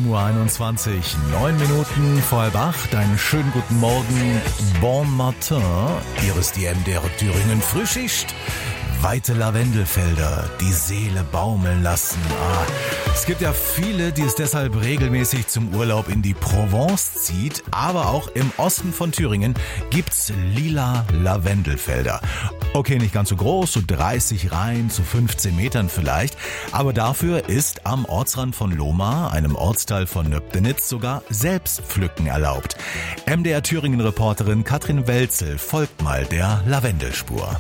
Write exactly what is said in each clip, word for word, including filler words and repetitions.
Uhr einundzwanzig, neun Minuten vor halb acht. Einen schönen guten Morgen. Bon matin. Hier ist die M D R Thüringen Frühschicht. Weite Lavendelfelder, die Seele baumeln lassen. Ah, es gibt ja viele, die es deshalb regelmäßig zum Urlaub in die Provence zieht. Aber auch im Osten von Thüringen gibt's lila Lavendelfelder. Okay, nicht ganz so groß, so dreißig Reihen zu fünfzehn Metern vielleicht. Aber dafür ist am Ortsrand von Lohmar, einem Ortsteil von Nöbdenitz, sogar Selbstpflücken erlaubt. M D R Thüringen-Reporterin Katrin Welzel folgt mal der Lavendelspur.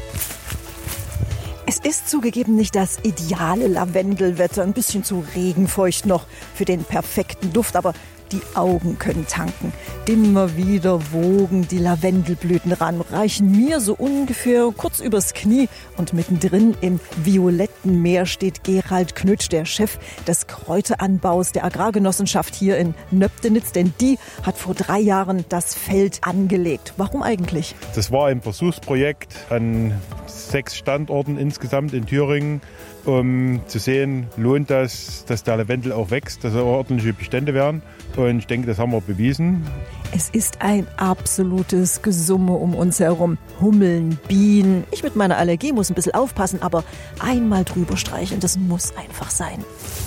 Es ist zugegeben nicht das ideale Lavendelwetter, ein bisschen zu regenfeucht noch für den perfekten Duft, aber die Augen können tanken. Immer wieder wogen die Lavendelblüten ran, reichen mir so ungefähr kurz übers Knie. Und mittendrin im violetten Meer steht Gerald Knütsch, der Chef des Kräuteranbaus der Agrargenossenschaft hier in Nöbdenitz. Denn die hat vor drei Jahren das Feld angelegt. Warum eigentlich? Das war ein Versuchsprojekt an sechs Standorten insgesamt in Thüringen, um zu sehen, lohnt das, dass der Lavendel auch wächst, dass er ordentliche Bestände werden. Und ich denke, das haben wir bewiesen. Es ist ein absolutes Gesumme um uns herum. Hummeln, Bienen. Ich mit meiner Allergie muss ein bisschen aufpassen, aber einmal drüber streicheln, das muss einfach sein.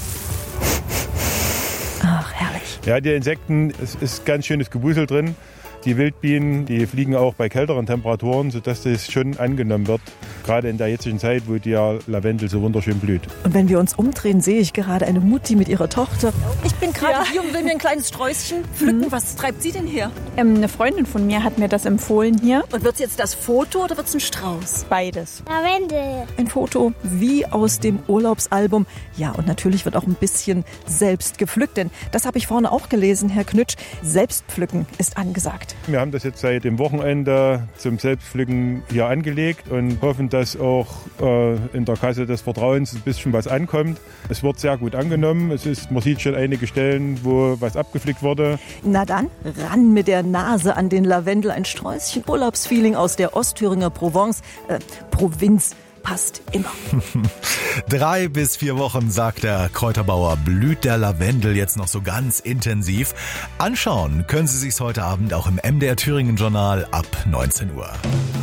Ach, herrlich. Ja, die Insekten, es ist ganz schönes Gewusel drin. Die Wildbienen, die fliegen auch bei kälteren Temperaturen, sodass das schon angenommen wird. Gerade in der jetzigen Zeit, wo der Lavendel so wunderschön blüht. Und wenn wir uns umdrehen, sehe ich gerade eine Mutti mit ihrer Tochter. Ich bin gerade ja. hier und will mir ein kleines Sträußchen pflücken. Mhm. Was treibt sie denn her? Ähm, eine Freundin von mir hat mir das empfohlen hier. Und wird es jetzt das Foto oder wird es ein Strauß? Beides. Lavendel. Ein Foto wie aus dem Urlaubsalbum. Ja, und natürlich wird auch ein bisschen selbst gepflückt. Denn das habe ich vorne auch gelesen, Herr Knütsch. Selbstpflücken ist angesagt. Wir haben das jetzt seit dem Wochenende zum Selbstpflücken hier angelegt und hoffen, dass auch äh, in der Kasse des Vertrauens ein bisschen was ankommt. Es wird sehr gut angenommen. Es ist, man sieht schon einige Stellen, wo was abgepflückt wurde. Na dann, ran mit der Nase an den Lavendel. Ein Sträußchen Urlaubsfeeling aus der Ostthüringer Provence, äh, Provinz. Passt immer. Drei bis vier Wochen, sagt der Kräuterbauer, blüht der Lavendel jetzt noch so ganz intensiv. Anschauen können Sie sich's heute Abend auch im M D R Thüringen Journal ab neunzehn Uhr.